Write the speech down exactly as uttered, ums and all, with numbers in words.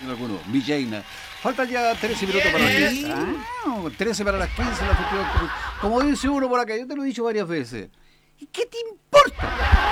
dicen algunos, Villaina. Faltan ya trece minutos para las diez. Ah, trece para las quince. La festividad. Como dice uno por acá, yo te lo he dicho varias veces. ¿Y qué te importa?